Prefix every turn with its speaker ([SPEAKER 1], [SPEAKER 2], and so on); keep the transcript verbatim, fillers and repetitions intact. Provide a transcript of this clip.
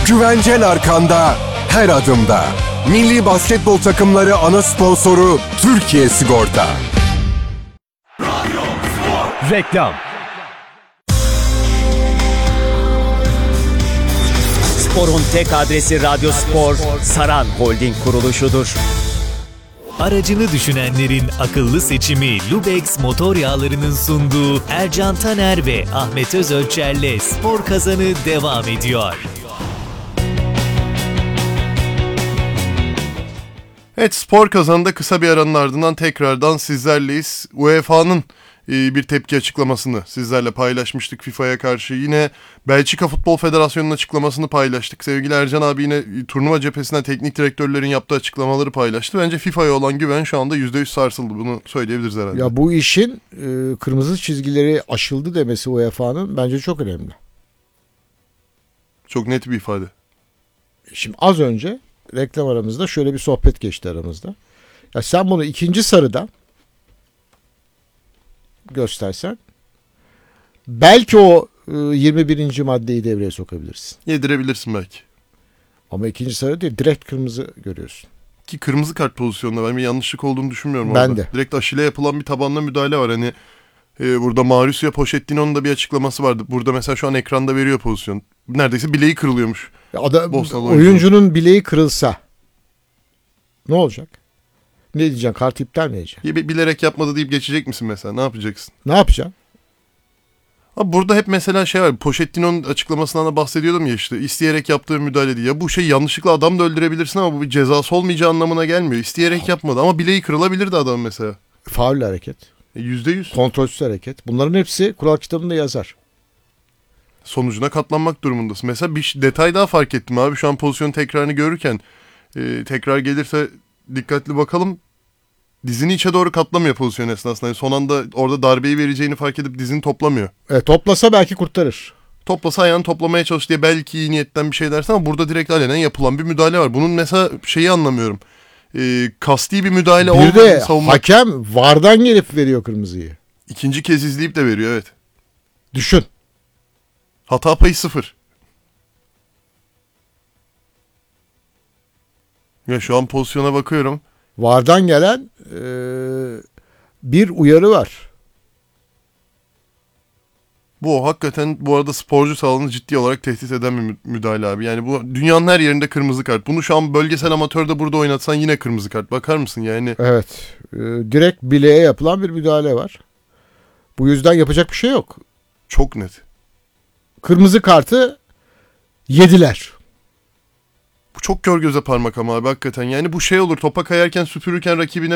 [SPEAKER 1] Güvencel arkanda, her adımda. Milli basketbol takımları ana sponsoru Türkiye Sigorta.
[SPEAKER 2] Reklam. Spor'un tek adresi Radyo Spor, Saran Holding kuruluşudur.
[SPEAKER 3] Aracını düşünenlerin akıllı seçimi Lubex motor yağlarının sunduğu Ercan Taner ve Ahmet Özölçer'le Spor Kazanı devam ediyor.
[SPEAKER 4] Evet, Spor Kazan'da kısa bir aranın ardından tekrardan sizlerleyiz. U E F A'nın bir tepki açıklamasını sizlerle paylaşmıştık FIFA'ya karşı. Yine Belçika Futbol Federasyonu'nun açıklamasını paylaştık. Sevgili Ercan abi yine turnuva cephesinden teknik direktörlerin yaptığı açıklamaları paylaştı. Bence FIFA'ya olan güven şu anda yüzde yüz sarsıldı. Bunu söyleyebiliriz herhalde.
[SPEAKER 5] Ya bu işin e, kırmızı çizgileri aşıldı demesi U E F A'nın bence çok önemli.
[SPEAKER 4] Çok net bir ifade.
[SPEAKER 5] Şimdi az önce reklam aramızda şöyle bir sohbet geçti aramızda. Ya sen bunu ikinci sarıda göstersen belki o e, yirmi birinci maddeyi devreye sokabilirsin.
[SPEAKER 4] Yedirebilirsin belki.
[SPEAKER 5] Ama ikinci sarı değil, direkt kırmızı görüyorsun.
[SPEAKER 4] Ki kırmızı kart pozisyonunda ben bir yanlışlık olduğunu düşünmüyorum.
[SPEAKER 5] Ben
[SPEAKER 4] orada.
[SPEAKER 5] de.
[SPEAKER 4] Direkt Aşil'e yapılan bir tabanla müdahale var. Hani e, burada Mauricio Pochettino'nun da bir açıklaması vardı. Burada mesela şu an ekranda veriyor pozisyon. Neredeyse bileği kırılıyormuş.
[SPEAKER 5] Ya adam,
[SPEAKER 4] Bosnalı
[SPEAKER 5] oyuncunun
[SPEAKER 4] oyuncu.
[SPEAKER 5] bileği kırılsa ne olacak? Ne diyeceksin? Kart iptal mi edeceksin?
[SPEAKER 4] Ya, bilerek yapmadı deyip geçecek misin mesela? Ne yapacaksın?
[SPEAKER 5] Ne yapacaksın?
[SPEAKER 4] Abi burada hep mesela şey var. Pochettino'nun açıklamasından da bahsediyordum ya işte. İsteyerek yaptığı müdahale değil. Ya bu şey yanlışlıkla adam da öldürebilirsin ama bu bir cezası olmayacağı anlamına gelmiyor. İsteyerek yapmadı ama bileği kırılabilirdi adam mesela.
[SPEAKER 5] Faul hareket.
[SPEAKER 4] E, Yüzde yüz.
[SPEAKER 5] Kontrolsüz hareket. Bunların hepsi kural kitabında yazar.
[SPEAKER 4] Sonucuna katlanmak durumundasın. Mesela bir detay daha fark ettim abi. Şu an pozisyon tekrarını görürken e, tekrar gelirse dikkatli bakalım. Dizini içe doğru katlamıyor pozisyon esnasında. Yani son anda orada darbeyi vereceğini fark edip dizini toplamıyor.
[SPEAKER 5] E, toplasa belki kurtarır.
[SPEAKER 4] Toplasa ayağını toplamaya çalış diye belki iyi niyetten bir şey dersin ama burada direkt alenen yapılan bir müdahale var. Bunun mesela şeyi anlamıyorum. E, kasti bir müdahale
[SPEAKER 5] Bir
[SPEAKER 4] olmadı.
[SPEAKER 5] de
[SPEAKER 4] Savunma...
[SPEAKER 5] hakem vardan gelip veriyor kırmızıyı.
[SPEAKER 4] İkinci kez izleyip de veriyor, evet.
[SPEAKER 5] Düşün.
[SPEAKER 4] Hata payı sıfır. Ya şu an pozisyona bakıyorum.
[SPEAKER 5] Vardan gelen e, bir uyarı var.
[SPEAKER 4] Bu hakikaten bu arada sporcu sağlığını ciddi olarak tehdit eden bir mü- müdahale abi. Yani bu dünyanın her yerinde kırmızı kart. Bunu şu an bölgesel amatörde burada oynatsan yine kırmızı kart. Bakar mısın yani?
[SPEAKER 5] Evet. E, direkt bileğe yapılan bir müdahale var. Bu yüzden yapacak bir şey yok.
[SPEAKER 4] Çok net.
[SPEAKER 5] Kırmızı kartı yediler.
[SPEAKER 4] Bu çok kör göze parmak ama abi hakikaten. Yani bu şey olur, topa kayarken süpürürken rakibine